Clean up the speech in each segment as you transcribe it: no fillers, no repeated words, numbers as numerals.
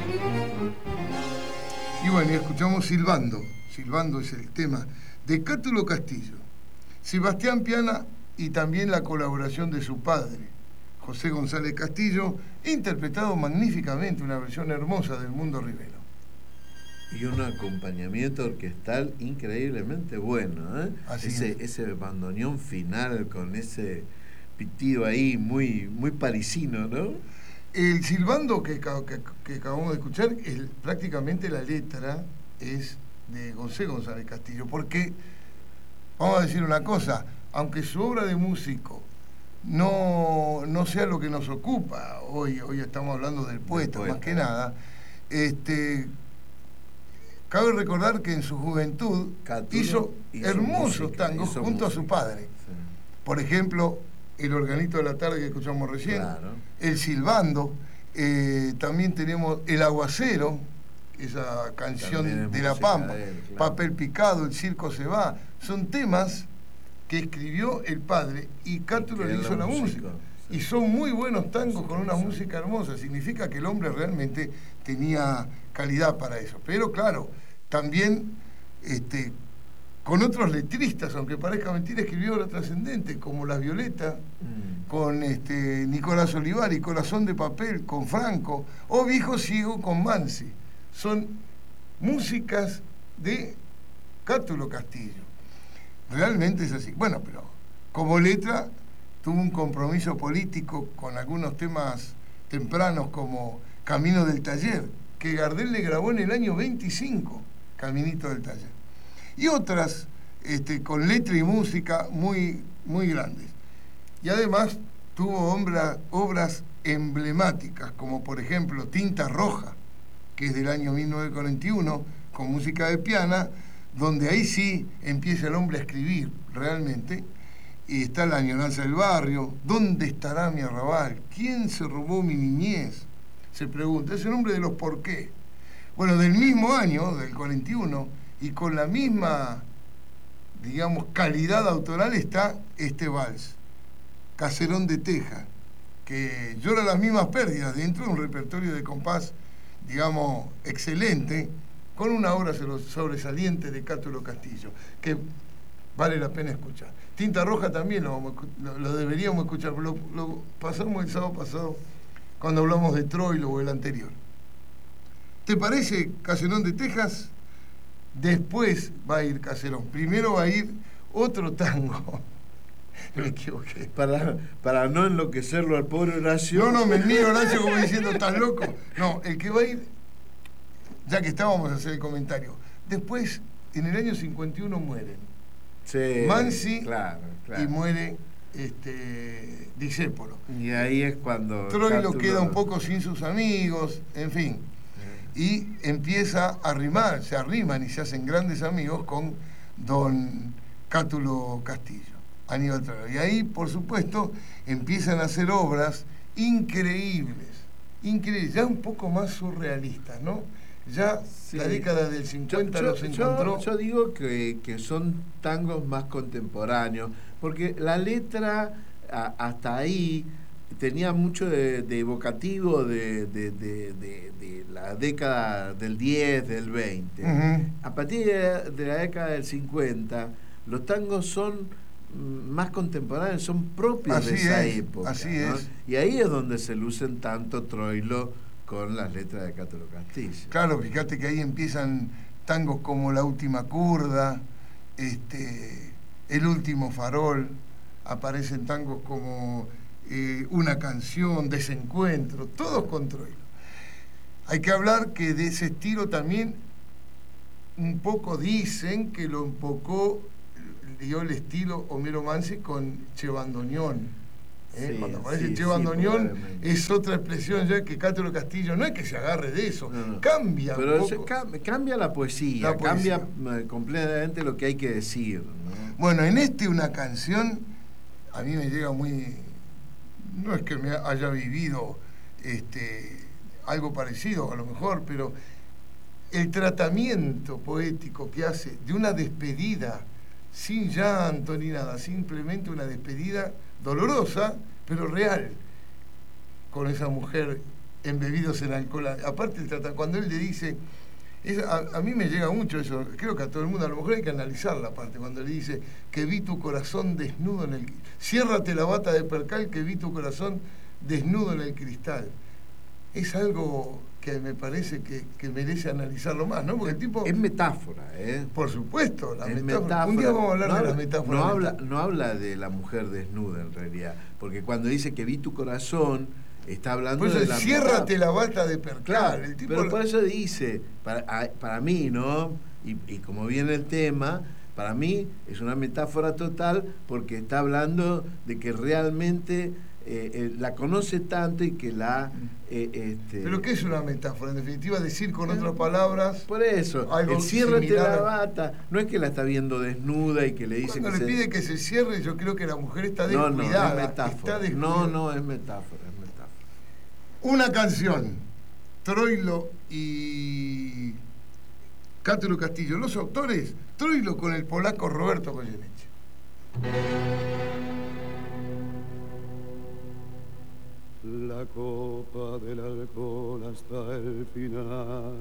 Y bueno, y escuchamos Silbando. Silbando es el tema de Cátulo Castillo, Sebastián Piana y también la colaboración de su padre, José González Castillo, interpretado magníficamente, una versión hermosa del Mundo Rivero. Y un acompañamiento orquestal increíblemente bueno, ¿eh? Ese bandoneón final con ese pitido ahí muy, muy parisino, ¿no? El silbando que acabamos de escuchar, prácticamente la letra es de José González Castillo, porque, vamos a decir una cosa, aunque su obra de músico no sea lo que nos ocupa, hoy estamos hablando del poeta, más que nada, cabe recordar que en su juventud hizo hermosos tangos junto a su padre. Sí. Por ejemplo, El organito de la tarde que escuchamos recién, claro. El silbando, también tenemos El aguacero, esa canción de La Pampa, claro. Papel picado, El circo se va, son temas que escribió el padre y Cátulo le hizo la música. Sí. Y son muy buenos tangos con una música hermosa, significa que el hombre realmente tenía calidad para eso. Pero claro, también con otros letristas, aunque parezca mentira, escribió obra trascendente, como Las Violetas, con Nicolás Olivari, Corazón de papel, con Franco, o Viejo ciego, con Mansi. Son músicas de Cátulo Castillo. Realmente es así. Bueno, pero como letra tuvo un compromiso político con algunos temas tempranos como Camino del Taller, que Gardel le grabó en el año 25, Caminito del Taller. Y otras con letra y música muy, muy grandes. Y además tuvo obras emblemáticas, como por ejemplo Tinta Roja, que es del año 1941, con música de Piana, donde ahí sí empieza el hombre a escribir realmente. Y está La añoranza del barrio, ¿dónde estará mi arrabal? ¿Quién se robó mi niñez? Se pregunta, es el nombre de los por qué. Bueno, del mismo año, del 41, y con la misma, digamos, calidad autoral está este vals, Caserón de Teja, que llora las mismas pérdidas dentro de un repertorio de compás, digamos, excelente, con una obra sobresaliente de Cátulo Castillo, que vale la pena escuchar. Tinta Roja también lo deberíamos escuchar, lo pasamos el sábado pasado cuando hablamos de Troilo o el anterior. ¿Te parece Caserón de Tejas? Después va a ir Caserón. Primero va a ir otro tango. Me equivoqué. Para no enloquecerlo al pobre Horacio. No, me miro Horacio como diciendo, ¿estás loco? No, el que va a ir, ya que estábamos a hacer el comentario, después, en el año 51 mueren. Sí, Mansi, claro. Y muere Discépolo. Y ahí es cuando Troilo queda un poco sin sus amigos, en fin. Y empieza se arriman y se hacen grandes amigos con don Cátulo Castillo, Aníbal Troilo. Y ahí, por supuesto, empiezan a hacer obras increíbles, ya un poco más surrealistas, ¿no? Ya sí. La década del 50 los encontró. Yo digo que son tangos más contemporáneos, porque la letra hasta ahí tenía mucho de evocativo de la década del 10, del 20. Uh-huh. A partir de la década del 50, los tangos son más contemporáneos, son propios de esa época. Así ¿no? es. Y ahí es donde se lucen tanto Troilo con las letras de Cátulo Castillo. Claro, fíjate que ahí empiezan tangos como La última curda, El último farol, aparecen tangos como Una canción, Desencuentro, todos con Troilo. Hay que hablar que de ese estilo también un poco dicen que lo enfocó, dio el estilo Homero Mansi con Che Bandoneón. Sí, cuando aparece Che Bandoneón es otra expresión ya que Cátulo Castillo no es que se agarre de eso, cambia pero un poco. Cambia la poesía, cambia completamente lo que hay que decir, ¿no? Bueno, en una canción a mí me llega muy, no es que me haya vivido algo parecido a lo mejor, pero el tratamiento poético que hace de una despedida sin llanto ni nada, simplemente una despedida dolorosa, pero real, con esa mujer embebidos en alcohol. Aparte, cuando él le dice, a mí me llega mucho eso, creo que a todo el mundo, a lo mejor hay que analizar la parte, cuando le dice que vi tu corazón desnudo en el... Ciérrate la bata de percal que vi tu corazón desnudo en el cristal. Es algo que me parece que merece analizarlo más, ¿no? Porque el tipo... Es metáfora, ¿eh? Por supuesto, la metáfora. Metáfora. Un día vamos a hablar de la metáfora. No habla de la mujer desnuda, en realidad. Porque cuando dice que vi tu corazón, está hablando por eso, de la... Ciérrate la bata de percal. Claro, el tipo pero por eso dice, para mí, ¿no? Y como viene el tema, para mí es una metáfora total, porque está hablando de que realmente... la conoce tanto y que la... ¿Pero qué es una metáfora? En definitiva, decir con otras palabras... Por eso, el ciérrate la bata, no es que la está viendo desnuda y que le dice... Cuando le pide que se cierre, yo creo que la mujer está descuidada. No, es metáfora. Está No, es metáfora, es metáfora. Una canción, Troilo y Cátulo Castillo, los autores, Troilo con el polaco Roberto Goyeneche. La copa del alcohol hasta el final,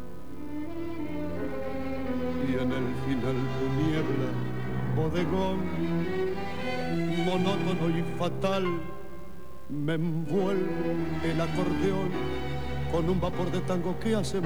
y en el final tu niebla, bodegón, monótono y fatal, me envuelve el acordeón con un vapor de tango que hace